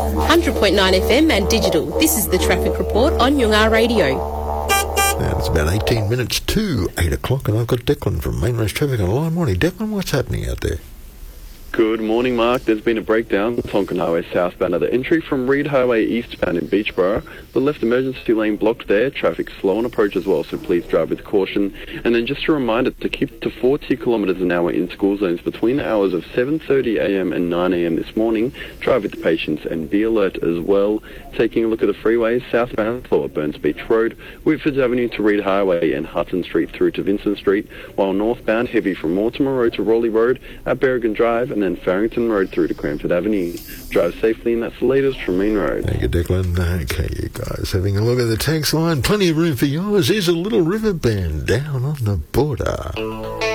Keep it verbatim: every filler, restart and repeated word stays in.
one hundred point nine F M and digital. This is the Traffic Report on Yungar Radio. Now it's about eighteen minutes to eight o'clock, and I've got Declan from Main Roads Traffic on the line. Morning, Declan. What's happening out there? Good morning, Mark. There's been a breakdown on Tonkin Highway southbound at the entry from Reed Highway eastbound in Beachborough. The left emergency lane blocked there. Traffic slow on approach as well, so please drive with caution. And then just a reminder to keep to forty kilometres an hour in school zones between the hours of seven thirty a m and nine a m this morning. Drive with patience and be alert as well. Taking a look at the freeways, southbound slow at Burns Beach Road, Whitfords Avenue to Reed Highway and Hutton Street through to Vincent Street, while northbound heavy from Mortimer Road to Raleigh Road at Berrigan Drive, and then Farrington Road through to Cranford Avenue. Drive safely, and that's the latest from Main Road. Thank you, Declan. Okay, you guys, having a look at the text line. Plenty of room for yours. Here's a little river band down on the border.